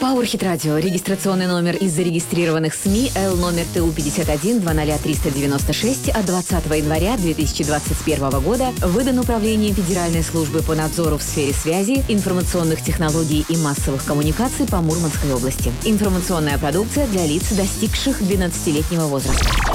Powerhit Radio. Регистрационный номер из зарегистрированных СМИ Л номер ТУ 51 20396 от 20 января 2021 года выдан Управлением Федеральной службы по надзору в сфере связи, информационных технологий и массовых коммуникаций по Мурманской области. Информационная продукция для лиц, достигших 12-летнего возраста.